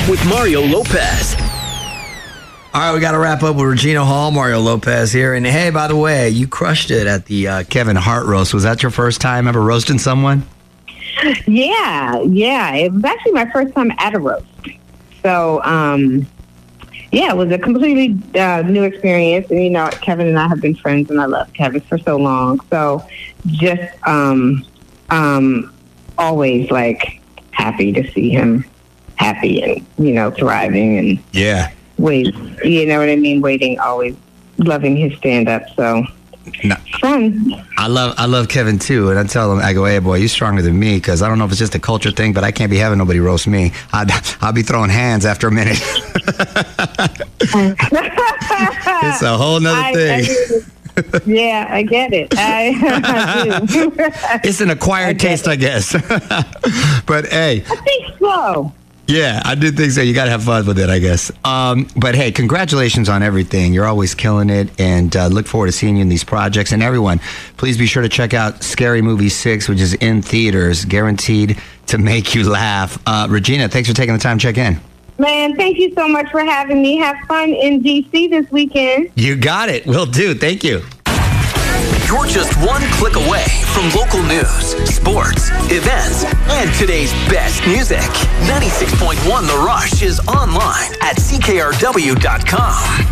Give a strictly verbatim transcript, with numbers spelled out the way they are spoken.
with Mario Lopez. All right, we got to wrap up with Regina Hall, Mario Lopez here. And hey, by the way, you crushed it at the uh, Kevin Hart roast. Was that your first time ever roasting someone? Yeah, yeah. It was actually my first time at a roast. So, um, yeah, it was a completely uh, new experience. And, you know, Kevin and I have been friends, and I love Kevin for so long. So just um, um, always, like, happy to see him happy and, you know, thriving and yeah. wait, you know what I mean? Waiting, always loving his stand-up. So no. Fun. I love I love Kevin too, and I tell him, I go, hey boy, you're stronger than me, because I don't know if it's just a culture thing, but I can't be having nobody roast me. I'd, I'll be throwing hands after a minute. It's a whole nother I, thing. I yeah, I get it. I, I do. It's an acquired I taste, it. I guess. But hey, I think so. Yeah, I do think so. You got to have fun with it, I guess. Um, but hey, congratulations on everything. You're always killing it, and uh, look forward to seeing you in these projects. And everyone, please be sure to check out Scary Movie six, which is in theaters, guaranteed to make you laugh. Uh, Regina, thanks for taking the time to check in. Man, thank you so much for having me. Have fun in D C this weekend. You got it. Will do. Thank you. You're just one click away from local news, sports, events, and today's best music. ninety-six point one The Rush is online at C K R W dot com.